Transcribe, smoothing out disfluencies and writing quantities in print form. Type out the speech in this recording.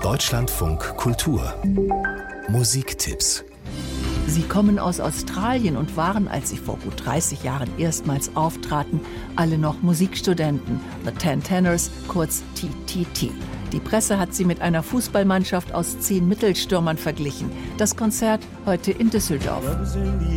Deutschlandfunk Kultur Musiktipps. Sie kommen aus Australien und waren, als sie vor gut 30 Jahren erstmals auftraten, alle noch Musikstudenten, The Ten Tenors, kurz TTT. Die Presse hat sie mit einer Fußballmannschaft aus 10 Mittelstürmern verglichen. Das Konzert heute in Düsseldorf.